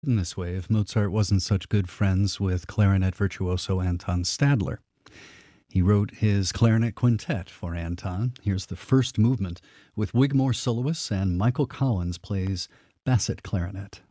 In this way, if Mozart wasn't such good friends with clarinet virtuoso Anton Stadler. He wrote his clarinet quintet for Anton. Here's the first movement with Wigmore soloists, and Michael Collins plays basset clarinet.